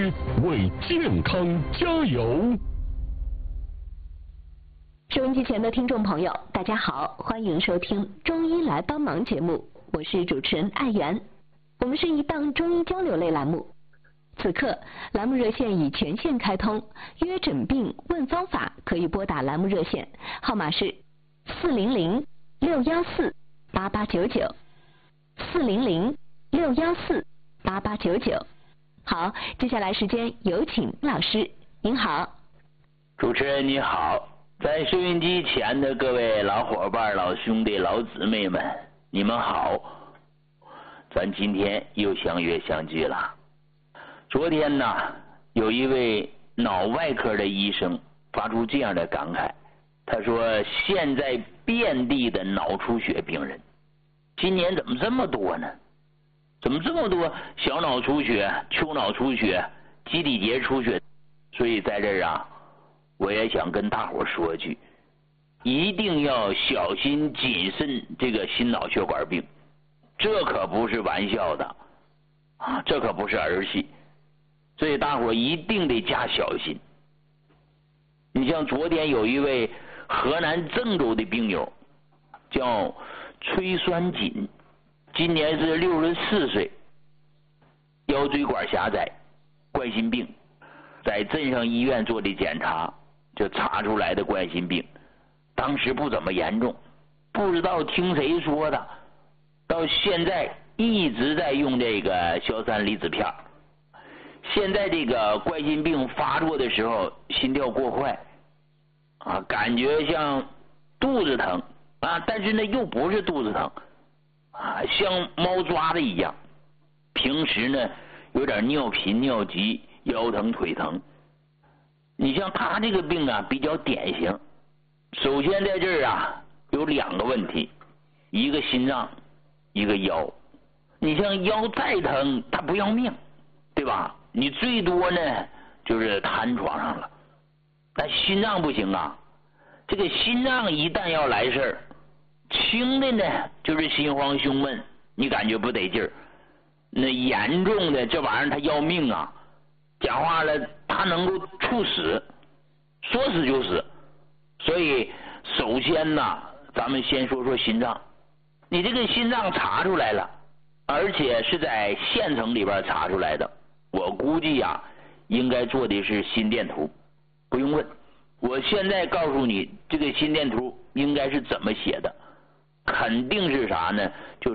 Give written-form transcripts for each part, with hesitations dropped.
为健康加油。 收音机前的听众朋友，大家好，欢迎收听《中医来帮忙》节目，我是主持人艾媛。我们是一档中医交流类栏目。此刻，栏目热线已全线开通，约诊病问方法可以拨打栏目热线，号码是400-614-8899，400-614-8899。好，接下来时间有请老师，您好。 主持人你好，在收音机前的各位老伙伴、老兄弟、老姊妹们，你们好，咱今天又相约相聚了。昨天呢，有一位脑外科的医生发出这样的感慨，他说现在遍地的脑出血病人，今年怎么这么多呢？怎么这么多小脑出血、丘脑出血、基底节出血？所以在这儿啊，我也想跟大伙说句，一定要小心谨慎这个心脑血管病，这可不是玩笑的啊，这可不是儿戏。所以大伙一定得加小心。你像昨天有一位河南郑州的病友，叫崔酸锦，今年是64岁，腰椎管狭窄，冠心病，在镇上医院做的检查，就查出来的冠心病，当时不怎么严重，不知道听谁说的，到现在一直在用这个硝酸离子片。现在这个冠心病发作的时候，心跳过快啊，感觉像肚子疼啊，但是呢又不是肚子疼啊，像猫抓的一样。平时呢有点尿频尿急，腰疼腿疼。你像他这个病啊比较典型，首先在这儿啊有2个问题，一个心脏，一个腰。你像腰再疼他不要命，对吧？你最多呢就是瘫床上了，但心脏不行啊。这个心脏一旦要来事儿，轻的呢就是心慌胸闷，你感觉不得劲儿，那严重的这玩意儿它要命啊，讲话了它能够猝死，说死就死。所以首先呢，咱们先说说心脏。你这个心脏查出来了，而且是在县城里边查出来的，我估计呀，应该做的是心电图，不用问。我现在告诉你，这个心电图应该是怎么写的，肯定是啥呢？就是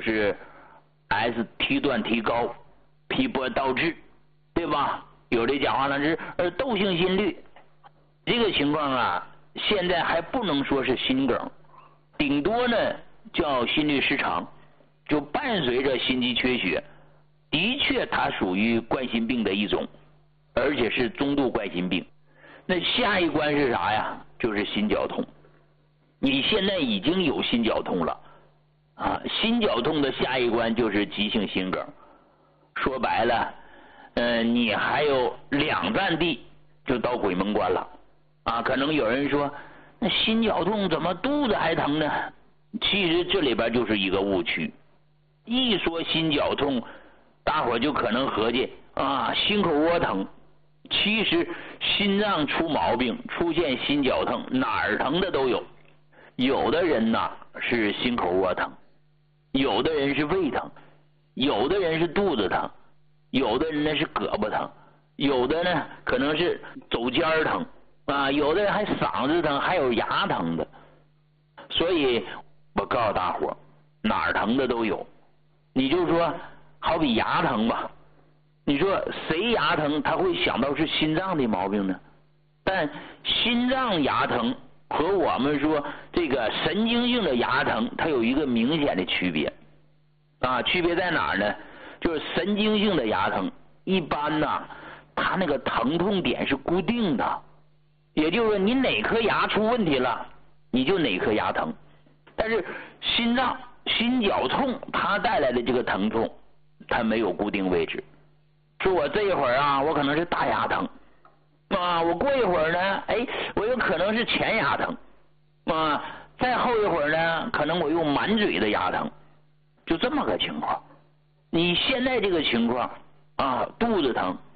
ST 段提高，P 波倒置，对吧？有的讲话呢是窦性心律，这个情况啊，现在还不能说是心梗，顶多呢叫心律失常，就伴随着心肌缺血。的确它属于冠心病的一种，而且是中度冠心病。那下一关是啥呀？就是心绞痛。你现在已经有心绞痛了啊，心绞痛的下一关就是急性心梗。说白了你还有2站地就到鬼门关了啊。可能有人说，那心绞痛怎么肚子还疼呢？其实这里边就是一个误区。一说心绞痛，大伙就可能合计啊，心口窝疼。其实心脏出毛病，出现心绞痛，哪儿疼的都有。有的人呢是心口窝疼，有的人是胃疼，有的人是肚子疼，有的人呢是胳膊疼，有的呢可能是肘尖疼啊，有的人还嗓子疼，还有牙疼的。所以我告诉大伙，哪儿疼的都有。你就说好比牙疼吧，你说谁牙疼他会想到是心脏的毛病呢？但心脏牙疼和我们说这个神经性的牙疼，它有一个明显的区别啊。区别在哪儿呢？就是神经性的牙疼一般呢，它那个疼痛点是固定的，也就是说你哪颗牙出问题了，你就哪颗牙疼。但是心脏心绞痛它带来的这个疼痛，它没有固定位置。说我这一会儿啊，我可能是大牙疼啊，我过一会儿呢，我有可能是前牙疼啊，再后一会儿呢，可能我又满嘴的牙疼，就这么个情况。你现在这个情况啊，肚子疼